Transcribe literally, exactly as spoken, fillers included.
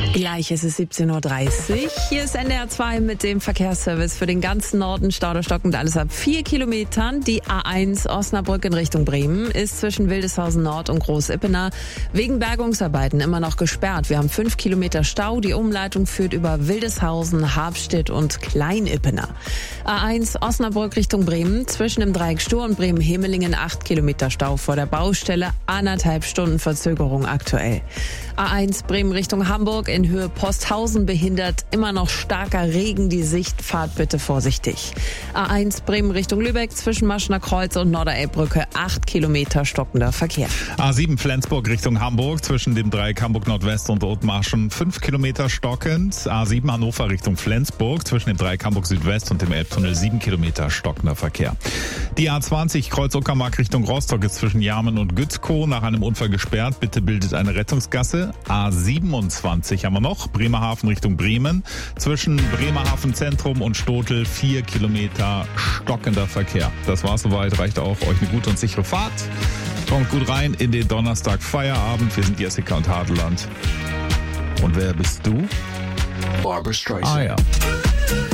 Gleich ist es siebzehn Uhr dreißig. Hier ist N D R zwei mit dem Verkehrsservice für den ganzen Norden. Stau stockend alles ab vier Kilometern. Die A eins Osnabrück in Richtung Bremen ist zwischen Wildeshausen Nord und Groß-Ippener wegen Bergungsarbeiten immer noch gesperrt. Wir haben fünf Kilometer Stau. Die Umleitung führt über Wildeshausen, Habstedt und Klein-Ippener. A eins Osnabrück Richtung Bremen zwischen dem Dreieck Stur und Bremen-Hemelingen acht Kilometer Stau vor der Baustelle. Anderthalb Stunden Verzögerung aktuell. A eins Bremen Richtung Hamburg in Höhe Posthausen behindert immer noch starker Regen die Sicht. Fahrt bitte vorsichtig. A eins Bremen Richtung Lübeck zwischen Maschner Kreuz und Norderelbbrücke acht Kilometer stockender Verkehr. A sieben Flensburg Richtung Hamburg zwischen dem Dreieck Hamburg Nordwest und Othmarschen fünf Kilometer stockend. A sieben Hannover Richtung Flensburg zwischen dem Dreieck Hamburg Südwest und dem Elbtunnel sieben Kilometer stockender Verkehr. Die A zwanzig Kreuz Uckermark Richtung Rostock ist zwischen Jarmen und Gützkow nach einem Unfall gesperrt. Bitte bildet eine Rettungsgasse. A siebenundzwanzig haben wir noch. Bremerhaven Richtung Bremen. Zwischen Bremerhaven Zentrum und Stotel vier Kilometer stockender Verkehr. Das war's soweit. Reicht auch. Euch eine gute und sichere Fahrt. Kommt gut rein in den Donnerstag Feierabend. Wir sind Jessica und Hadeland. Und wer bist du? Barbra Streisand. Ah ja.